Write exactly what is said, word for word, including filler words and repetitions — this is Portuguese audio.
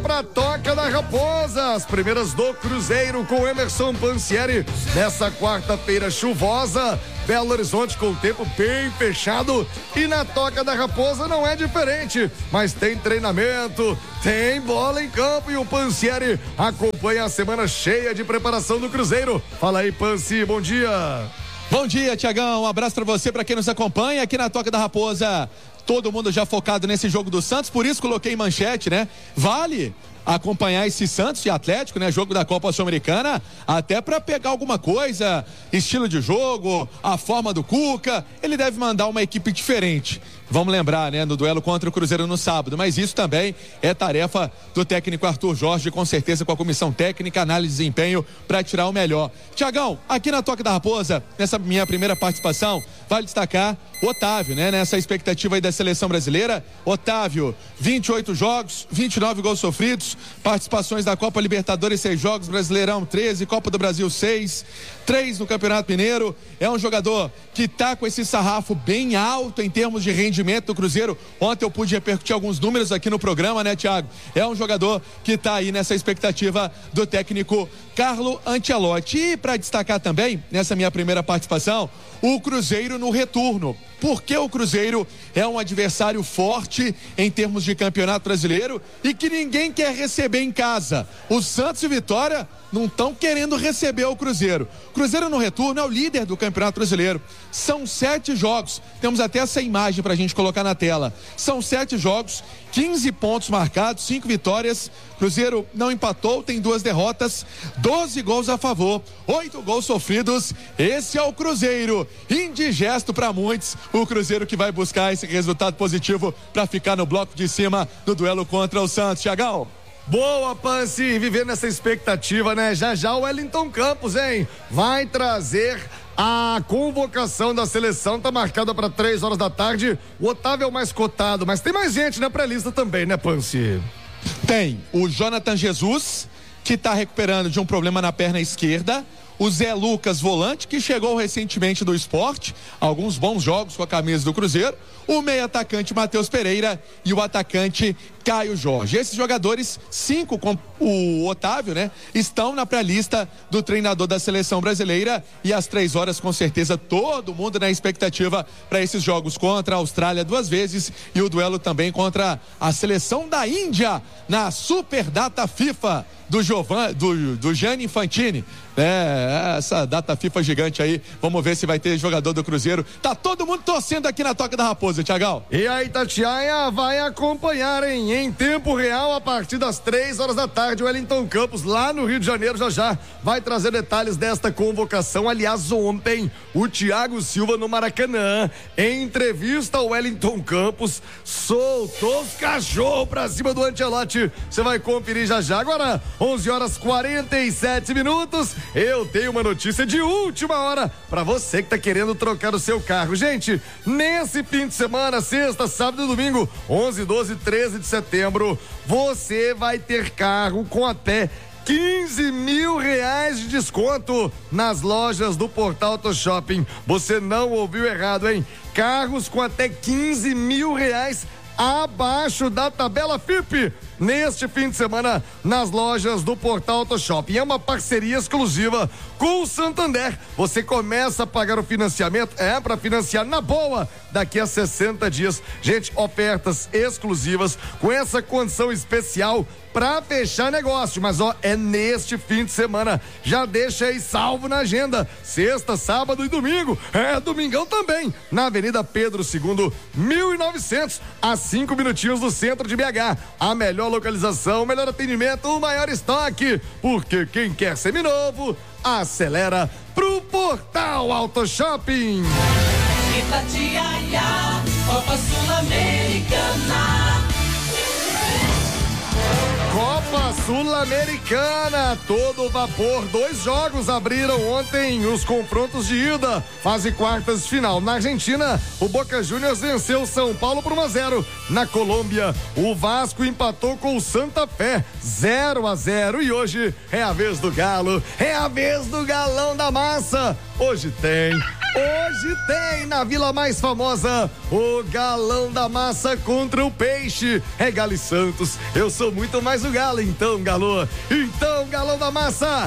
pra Toca da Raposa. As primeiras do Cruzeiro com Emerson Pansieri nessa quarta-feira chuvosa. Belo Horizonte com o tempo bem fechado e na Toca da Raposa não é diferente, mas tem treinamento, tem bola em campo e o Pansieri acompanha a semana cheia de preparação do Cruzeiro. Fala aí, Pansi, bom dia. Bom dia, Tiagão, um abraço pra você, pra quem nos acompanha aqui na Toca da Raposa. Todo mundo já focado nesse jogo do Santos, por isso coloquei em manchete, né? Vale acompanhar esse Santos e Atlético, né? Jogo da Copa Sul-Americana, até para pegar alguma coisa, estilo de jogo, a forma do Cuca. Ele deve mandar uma equipe diferente. Vamos lembrar, né? No duelo contra o Cruzeiro no sábado, mas isso também é tarefa do técnico Arthur Jorge, com certeza com a comissão técnica, análise de desempenho para tirar o melhor. Tiagão, aqui na Toca da Raposa, nessa minha primeira participação, vale destacar o Otávio, né? Nessa expectativa aí da seleção brasileira. Otávio, vinte e oito jogos, vinte e nove gols sofridos, participações da Copa Libertadores, seis jogos, Brasileirão treze, Copa do Brasil seis, três no Campeonato Mineiro. É um jogador que tá com esse sarrafo bem alto em termos de rendimento do Cruzeiro. Ontem eu pude repercutir alguns números aqui no programa, né, Thiago? É um jogador que tá aí nessa expectativa do técnico Carlo Ancelotti. E para destacar também, nessa minha primeira participação, o Cruzeiro no retorno. Porque o Cruzeiro é um adversário forte em termos de campeonato brasileiro e que ninguém quer receber em casa. O Santos e Vitória não estão querendo receber o Cruzeiro. Cruzeiro no retorno é o líder do Campeonato Brasileiro. São sete jogos. Temos até essa imagem pra gente colocar na tela. São sete jogos, quinze pontos marcados, cinco vitórias. Cruzeiro não empatou, tem duas derrotas, doze gols a favor, oito gols sofridos. Esse é o Cruzeiro. Indigesto para muitos. O Cruzeiro que vai buscar esse resultado positivo para ficar no bloco de cima do duelo contra o Santos. Thiagão. Boa, Pansi, viver nessa expectativa, né? Já já o Wellington Campos, hein? Vai trazer a convocação da seleção, tá marcada para três horas da tarde. O Otávio é o mais cotado, mas tem mais gente na pré-lista também, né, Pansi? Tem o Jonathan Jesus, que tá recuperando de um problema na perna esquerda. O Zé Lucas, volante, que chegou recentemente do Sport, alguns bons jogos com a camisa do Cruzeiro. O meio atacante Matheus Pereira e o atacante Caio Jorge. Esses jogadores, cinco com o Otávio, né, estão na pré-lista do treinador da seleção brasileira. E às três horas, com certeza, todo mundo na expectativa para esses jogos contra a Austrália duas vezes e o duelo também contra a seleção da Índia na Super Data FIFA do Giovan, do, do Gianni Infantini. É, essa data FIFA gigante aí. Vamos ver se vai ter jogador do Cruzeiro. Tá todo mundo torcendo aqui na Toca da Raposa, Thiagão. E a Itatiaia vai acompanhar, hein? Em tempo real, a partir das três horas da tarde, o Wellington Campos, lá no Rio de Janeiro, já já vai trazer detalhes desta convocação. Aliás, ontem, o Thiago Silva no Maracanã, em entrevista ao Wellington Campos, soltou os cachorros pra cima do Ancelotti. Você vai conferir já já. Agora, onze horas e quarenta e sete minutos. Eu tenho uma notícia de última hora pra você que tá querendo trocar o seu carro. Gente, nesse fim de semana, sexta, sábado e domingo, onze, doze, treze de setembro, você vai ter carro com até quinze mil reais de desconto nas lojas do Portal Auto Shopping. Você não ouviu errado, hein? Carros com até quinze mil reais abaixo da tabela F I P neste fim de semana nas lojas do Portal Auto Shopping. É uma parceria exclusiva com o Santander. Você começa a pagar o financiamento, é para financiar na boa daqui a sessenta dias. Gente, ofertas exclusivas com essa condição especial para fechar negócio, mas ó, é neste fim de semana. Já deixa aí salvo na agenda. Sexta, sábado e domingo. É, domingão também, na Avenida Pedro segundo, mil e novecentos, a cinco minutinhos do centro de B H. A melhor localização, o melhor atendimento, o maior estoque, porque quem quer seminovo, acelera pro Portal Auto Shopping. Itatiaia, Copa Sul-Americana. Copa Sul-Americana, todo vapor. Dois jogos abriram ontem os confrontos de ida, fase quartas de final. Na Argentina, o Boca Juniors venceu o São Paulo por um a zero. Na Colômbia, o Vasco empatou com o Santa Fé, zero a zero. E hoje é a vez do Galo, é a vez do Galão da Massa. Hoje tem Hoje tem na Vila Mais Famosa o Galão da Massa contra o Peixe. É Galo e Santos. Eu sou muito mais o Galo, então, Galo. Então, Galão da Massa,